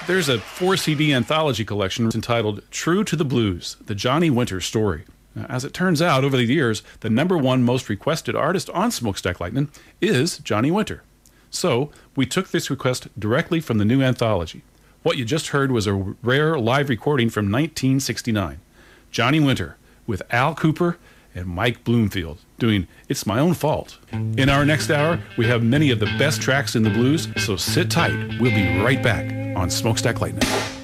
There's a 4 CD anthology collection entitled True to the Blues, the Johnny Winter Story. Now, as it turns out, over the years, the #1 most requested artist on Smokestack Lightning is Johnny Winter. So, we took this request directly from the new anthology. What you just heard was a rare live recording from 1969. Johnny Winter with Al Cooper and Mike Bloomfield doing It's My Own Fault. In our next hour, we have many of the best tracks in the blues, so sit tight. We'll be right back on Smokestack Lightning.